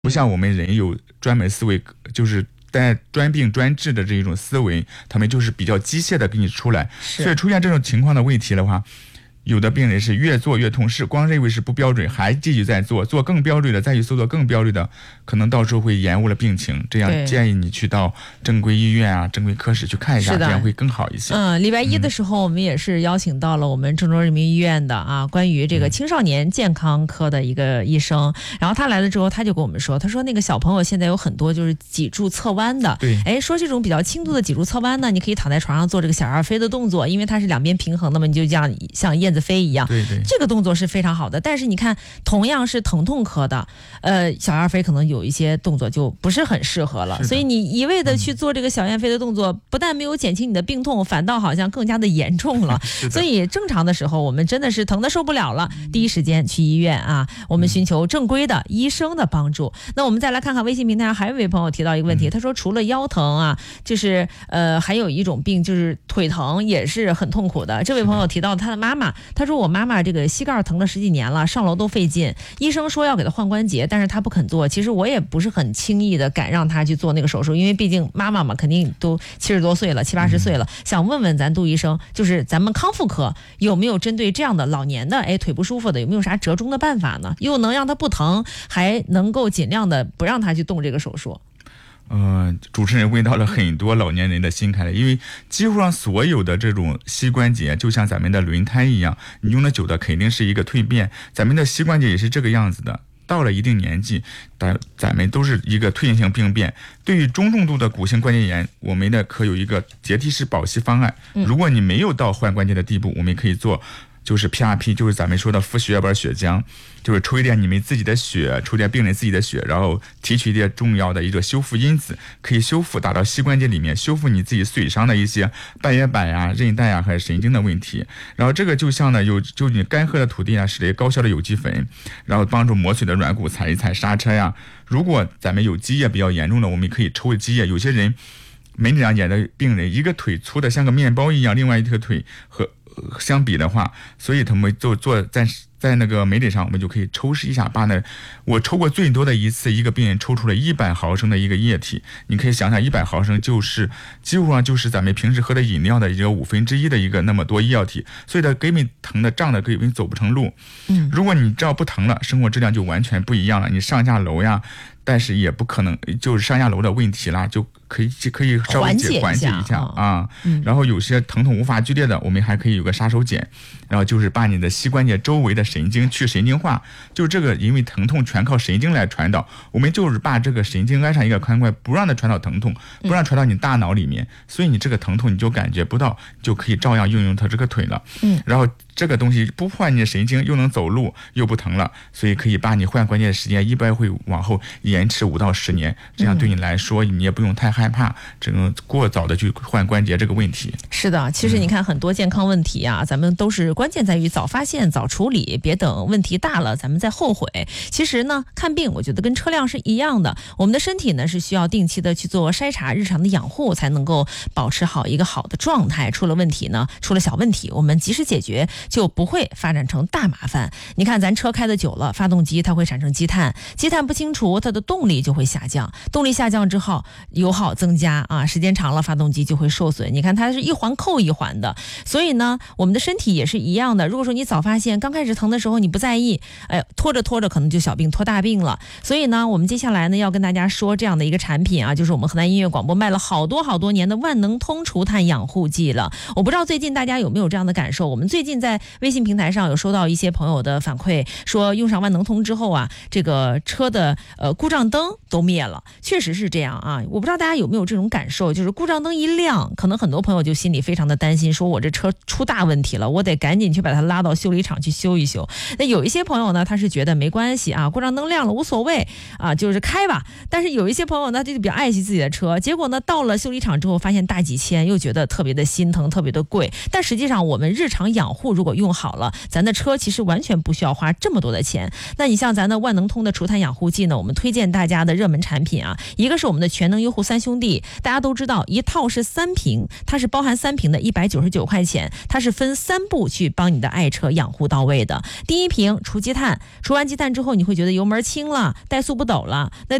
不像我们人有专门思维，就是带专病专治的这一种思维，他们就是比较机械的给你出来，所以出现这种情况的问题的话，有的病人是越做越痛，是光认为是不标准，还继续在做更标准的，再去搜索更标准的，可能到时候会延误了病情。这样建议你去到正规医院啊、正规科室去看一下，这样会更好一些。 礼拜一的时候，我们也是邀请到了我们郑州人民医院的关于这个青少年健康科的一个医生，然后他来了之后，他就跟我们说，他说那个小朋友现在有很多就是脊柱侧弯的， 对， 说这种比较轻度的脊柱侧弯呢，你可以躺在床上做这个小燕飞的动作，因为它是两边平衡，那么你就这样像燕子飞一样， 对， 这个动作是非常好的。但是你看，同样是疼痛科的，小燕飞可能有一些动作就不是很适合了，所以你一味的去做这个小燕飞的动作，不但没有减轻你的病痛，反倒好像更加的严重了。所以正常的时候，我们真的是疼得受不了了，第一时间去医院啊，我们寻求正规的医生的帮助。那我们再来看看微信平台上还有一位朋友提到一个问题，他说除了腰疼啊，就是还有一种病就是腿疼也是很痛苦的。这位朋友提到他的妈妈，他说我妈妈这个膝盖疼了10几年了，上楼都费劲，医生说要给他换关节，但是他不肯做。其实我也不是很轻易的敢让他去做那个手术，因为毕竟妈妈嘛，肯定都70多岁了，70、80岁了。想问问咱杜医生，就是咱们康复科有没有针对这样的老年的腿不舒服的，有没有啥折中的办法呢？又能让他不疼，还能够尽量的不让他去动这个手术？ 主持人问到了很多老年人的心坎里，因为几乎上所有的这种膝关节就像咱们的轮胎一样，你用的久的肯定是一个蜕变，咱们的膝关节也是这个样子的。到了一定年纪，咱们都是一个退行性病变。对于中重度的骨性关节炎，我们的可有一个阶梯式保息方案。如果你没有到换关节的地步，我们可以做就是 PRP， 就是咱们说的敷血小板血浆，就是抽一点你们自己的血，抽点病人自己的血，然后提取一点重要的一个修复因子，可以修复打到膝关节里面，修复你自己损伤的一些半月板啊、韧带啊还是神经的问题。然后这个就像呢就你干涸的土地啊，使得高效的有机粉，然后帮助磨损的软骨踩一踩刹车呀。如果咱们有积液比较严重的，我们可以抽积液。有些人门诊上演的病人，一个腿粗的像个面包一样，另外一条腿和相比的话，所以他们就做在那个门诊上，我们就可以抽试一下，我抽过最多的一次，一个病人抽出了100毫升的一个液体，你可以想想100毫升就是几乎上就是咱们平时喝的饮料的一个1/5的一个那么多医药体，所以它根本疼的胀的根本走不成路。如果你只要不疼了，生活质量就完全不一样了，你上下楼呀，但是也不可能就是上下楼的问题啦，就可以稍微缓解一下啊。然后有些疼痛无法剧烈的，我们还可以有个杀手锏，然后就是把你的膝关节周围的神经去神经化，就这个因为疼痛全靠神经来传导，我们就是把这个神经安上一个宽块，不让它传导疼痛，不让传到你大脑里面，所以你这个疼痛你就感觉不到，就可以照样运用它这个腿了。然后这个东西不破坏你的神经，又能走路又不疼了，所以可以把你换关节的时间一般会往后延迟5到10年，这样对你来说你也不用太害怕这种过早的去换关节这个问题。 是的，其实你看很多健康问题啊，咱们都是关键在于早发现早处理，别等问题大了咱们再后悔。其实呢，看病我觉得跟车辆是一样的，我们的身体呢是需要定期的去做筛查，日常的养护，才能够保持好一个好的状态。出了问题呢，出了小问题，我们及时解决，就不会发展成大麻烦。你看咱车开的久了，发动机它会产生积碳，积碳不清除，它的动力就会下降，动力下降之后油耗增加啊，时间长了发动机就会受损。你看它是一环扣一环的，所以呢我们的身体也是一样的。如果说你早发现，刚开始疼的时候你不在意，拖着可能就小病拖大病了。所以呢我们接下来呢要跟大家说这样的一个产品啊，就是我们河南音乐广播卖了好多年的万能通除碳养护剂了。我不知道最近大家有没有这样的感受，我们最近在微信平台上有收到一些朋友的反馈，说用上万能通之后啊，这个车的故障灯都灭了。确实是这样啊，我不知道大家有没有这种感受，就是故障灯一亮，可能很多朋友就心里非常的担心，说我这车出大问题了，我得赶紧去把它拉到修理厂去修一修。那有一些朋友呢，他是觉得没关系啊，故障灯亮了无所谓啊，就是开吧。但是有一些朋友呢，就比较爱惜自己的车，结果呢到了修理厂之后发现大几千，又觉得特别的心疼，特别的贵。但实际上我们日常养护如果用好了，咱的车其实完全不需要花这么多的钱。那你像咱的万能通的除碳养护剂呢，我们推荐荐大家的热门产品啊，一个是我们的全能优护3兄弟，大家都知道一套是3瓶，它是包含3瓶的199块钱，它是分3步去帮你的爱车养护到位的。第一瓶除积碳，除完积碳之后你会觉得油门轻了，怠速不抖了。那